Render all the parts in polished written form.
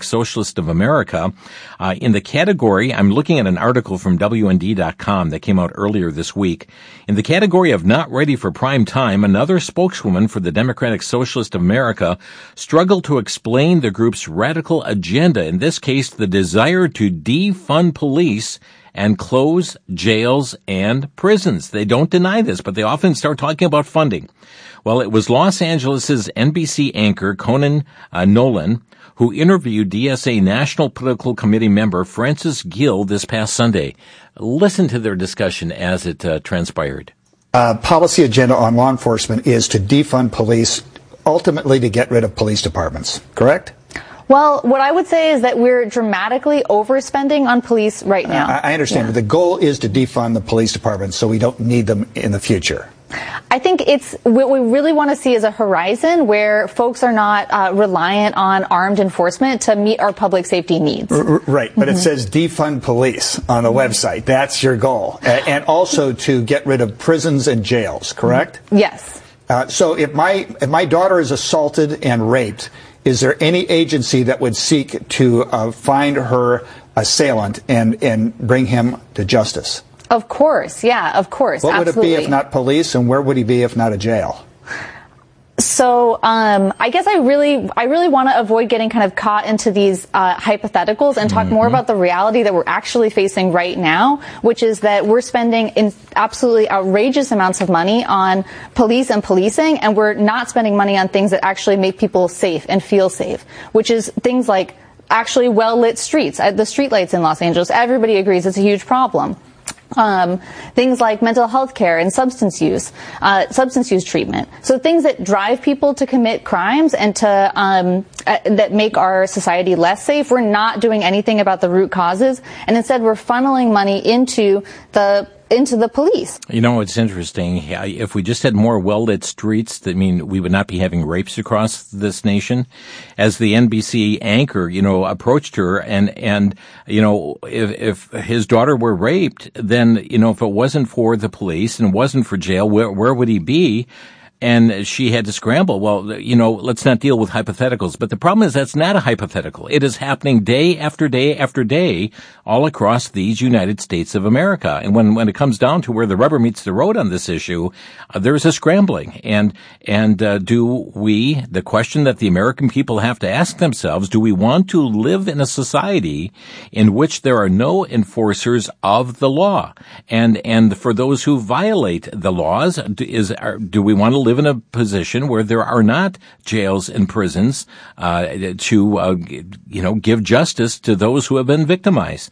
Socialist of America. In the category, I'm looking at an article from WND.com that came out earlier this week. In the category of not ready for prime time, another spokeswoman for the Democratic Socialist of America struggled to explain the group's radical agenda, in this case, the desire to defund police and close jails and prisons. They don't deny this, but they often start talking about funding. Well, it was Los Angeles' NBC anchor Conan Nolan who interviewed DSA National Political Committee member Francis Gill this past Sunday. Listen to their discussion as it transpired. Policy agenda on law enforcement is to defund police, ultimately to get rid of police departments, correct? Well, what I would say is that we're dramatically overspending on police right now. I understand, but the goal is to defund the police departments so we don't need them in the future. I think it's what we really want to see is a horizon where folks are not reliant on armed enforcement to meet our public safety needs. Right, but it says defund police on the website. That's your goal. And also to get rid of prisons and jails, correct? Yes. So if my daughter is assaulted and raped, is there any agency that would seek to find her assailant and bring him to justice? Of course, yeah, of course. What absolutely. would it be if not police, and where would he be if not a jail? So I guess I really want to avoid getting kind of caught into these hypotheticals and talk more about the reality that we're actually facing right now, which is that we're spending in absolutely outrageous amounts of money on police and policing, and we're not spending money on things that actually make people safe and feel safe, which is things like actually well-lit streets. The streetlights in Los Angeles, everybody agrees it's a huge problem. Things like mental health care and substance use treatment. So things that drive people to commit crimes and to that make our society less safe. We're not doing anything about the root causes, and instead we're funneling money into the police. You know, it's interesting. If we just had more well-lit streets, I mean, we would not be having rapes across this nation. As the NBC anchor, approached her and if his daughter were raped, then, if it wasn't for the police and wasn't for jail, where would he be? And she had to scramble. Well, let's not deal with hypotheticals. But the problem is that's not a hypothetical. It is happening day after day after day all across these United States of America. And when it comes down to where the rubber meets the road on this issue, there's a scrambling. And the question that the American people have to ask themselves, do we want to live in a society in which there are no enforcers of the law? And for those who violate the laws, do we want to live in a position where there are not jails and prisons to give justice to those who have been victimized?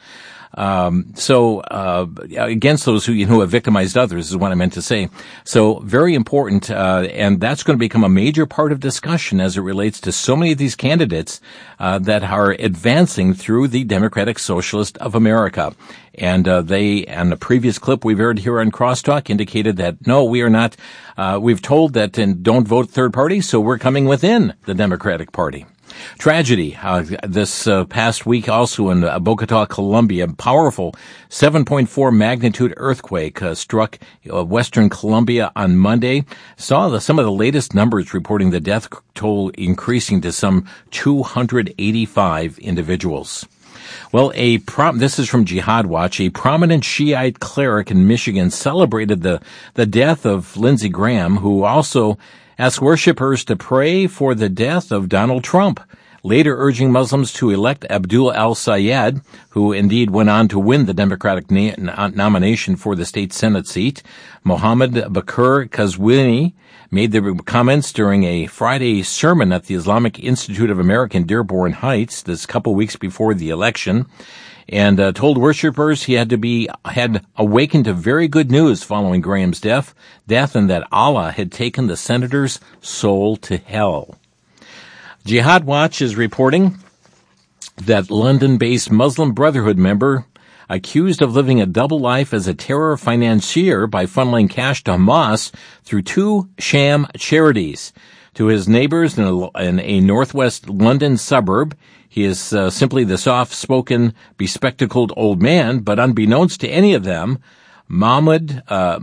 Against those who have victimized others is what I meant to say. So very important, and that's going to become a major part of discussion as it relates to so many of these candidates that are advancing through the Democratic Socialist of America. And they, on the previous clip we've heard here on Crosstalk, indicated that no, we are not. We've told that and don't vote third party, so we're coming within the Democratic Party. Tragedy this past week also in Bogota, Colombia. Powerful 7.4 magnitude earthquake struck western Colombia on Monday. Saw some of the latest numbers reporting the death toll increasing to some 285 individuals. Well, this is from Jihad Watch. A prominent Shiite cleric in Michigan celebrated the death of Lindsey Graham, who also asked worshipers to pray for the death of Donald Trump, later urging Muslims to elect Abdul al-Sayed, who indeed went on to win the Democratic nomination for the state Senate seat. Mohammed Bakr Kazwini made the comments during a Friday sermon at the Islamic Institute of America in Dearborn Heights, this couple weeks before the election, and told worshipers he had awakened to very good news following Graham's death, and that Allah had taken the senator's soul to hell. Jihad Watch is reporting that London-based Muslim Brotherhood member accused of living a double life as a terror financier by funneling cash to Hamas through two sham charities. To his neighbors in a northwest London suburb, he is simply the soft-spoken, bespectacled old man, but unbeknownst to any of them, Mahmoud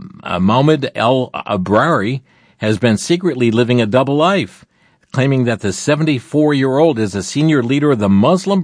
El-Abrari has been secretly living a double life, claiming that the 74-year-old is a senior leader of the Muslim